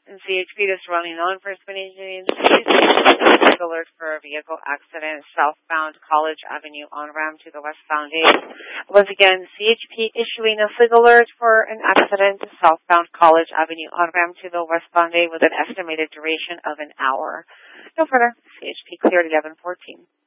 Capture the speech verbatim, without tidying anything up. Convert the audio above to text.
And C H P, this is running law enforcement agency. Big alert for a vehicle accident, southbound College Avenue on-ramp to the westbound gate. Once again, C H P issuing a sig alert for an accident, southbound College Avenue on-ramp to the westbound gate with an estimated duration of an hour. No further. C H P cleared eleven fourteen.